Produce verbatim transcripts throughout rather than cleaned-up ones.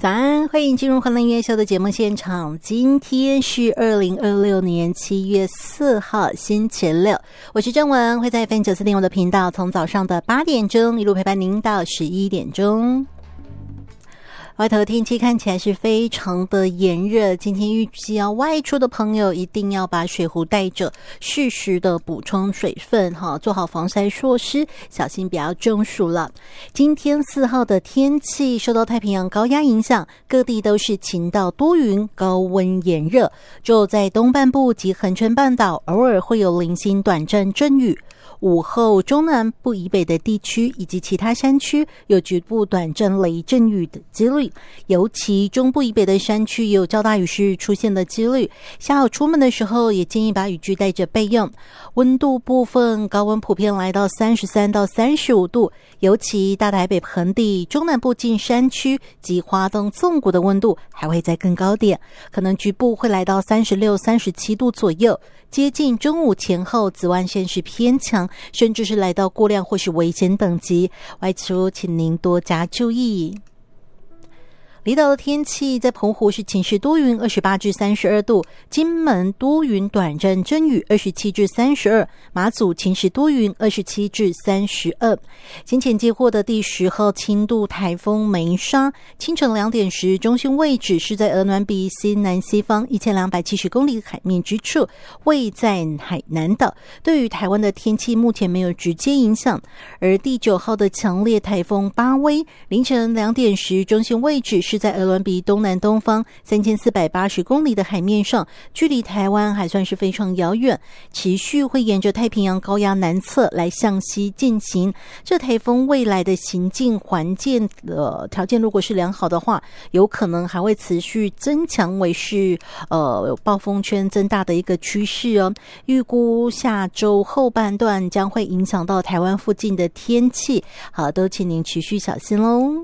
早安，欢迎进入欢乐音乐秀的节目现场。今天是二零二六年七月四号星期六，我是郑文，会在 F M 九四点五 的频道，从早上的八点钟一路陪伴您到十一点钟。外头天气看起来是非常的炎热，今天预计要外出的朋友一定要把水壶带着，适时的补充水分哈，做好防晒措施，小心不要中暑了。今天四号的天气受到太平洋高压影响，各地都是晴到多云，高温炎热，就在东半部及恒春半岛偶尔会有零星短暂阵雨。午后中南部以北的地区以及其他山区有局部短暂雷阵雨的几率，尤其中部以北的山区也有较大雨势出现的几率。下午出门的时候也建议把雨具带着备用。温度部分，高温普遍来到三十三到三十五度，尤其大台北盆地、中南部近山区及花东纵谷的温度还会再更高点，可能局部会来到三十六、三十七度左右。接近中午前后，紫外线是偏强，甚至是来到过量或是危险等级，外出请您多加注意。离岛的天气，在澎湖是晴时多云，二十八至三十二度；金门多云短暂阵雨，二十七至三十二；马祖晴时多云，二十七至三十二。先前接获的第十号轻度台风梅沙，清晨两点时，中心位置是在鹅銮鼻西南西方一千两百七十公里海面之处，位在海南岛，对于台湾的天气目前没有直接影响。而第九号的强烈台风巴威，凌晨两点时，中心位置是是在鹅銮鼻东南东方三千四百八十公里的海面上，距离台湾还算是非常遥远，持续会沿着太平洋高压南侧来向西进行。这台风未来的行进环境的条件如果是良好的话，有可能还会持续增强为是呃有暴风圈增大的一个趋势哦。预估下周后半段将会影响到台湾附近的天气，好，都请您持续小心喽。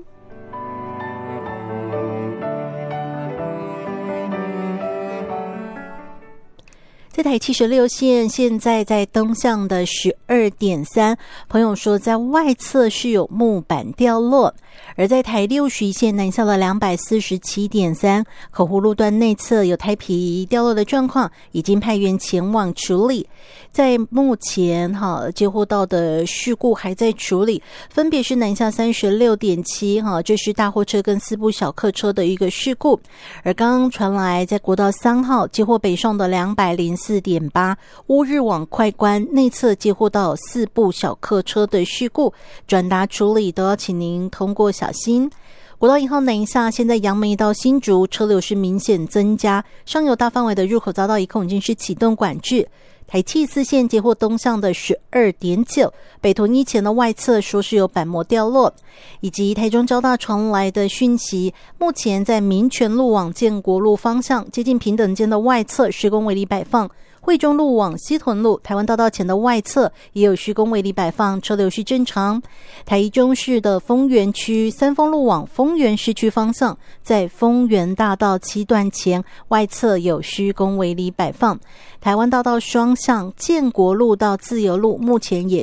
这台七十六线现在在东向的 十二点三， 朋友说在外侧是有木板掉落，而在台六十一线南向的 两百四十七点三， 口湖路段内侧有胎皮掉落的状况，已经派员前往处理。在目前哈接获到的事故还在处理，分别是南下 三十六点七， 哈，这是大货车跟四部小客车的一个事故。而刚刚传来在国道三号接获北上的 两百零四点八， 乌日往快关内侧接获到四部小客车的事故，转达处理都要请您通过小心。国道一号南下，现在杨梅到新竹车流是明显增加，上游大范围的入口遭到一控已经是启动管制。台七四线接获东向的 十二点九， 北屯一前的外侧说是有板膜掉落，以及台中交大传来的讯息，目前在民权路往建国路方向接近平等间的外侧施工围篱摆放，惠中路往西屯路台湾大道前的外侧也有施工围篱摆放，车流是正常。台中市的丰原区三丰路往丰原市区方向，在丰原大道七段前外侧有施工围篱摆放。台湾大道双向建国路到自由路目前也